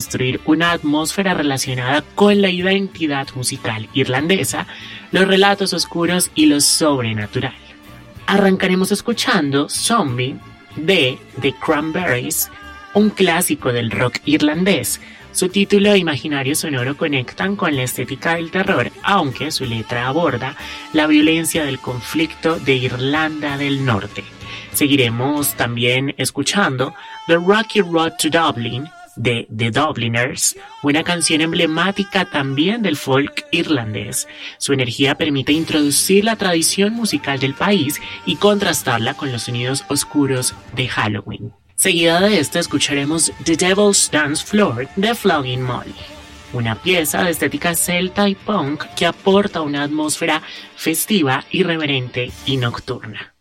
construir una atmósfera relacionada con la identidad musical irlandesa, los relatos oscuros y lo sobrenatural. Arrancaremos escuchando Zombie de The Cranberries, un clásico del rock irlandés. Su título e imaginario sonoro conectan con la estética del terror, aunque su letra aborda la violencia del conflicto de Irlanda del Norte. Seguiremos también escuchando The Rocky Road to Dublin de The Dubliners, una canción emblemática también del folk irlandés. Su energía permite introducir la tradición musical del país y contrastarla con los sonidos oscuros de Halloween. Seguida de esto escucharemos The Devil's Dance Floor de Flogging Molly, una pieza de estética celta y punk que aporta una atmósfera festiva, irreverente y nocturna.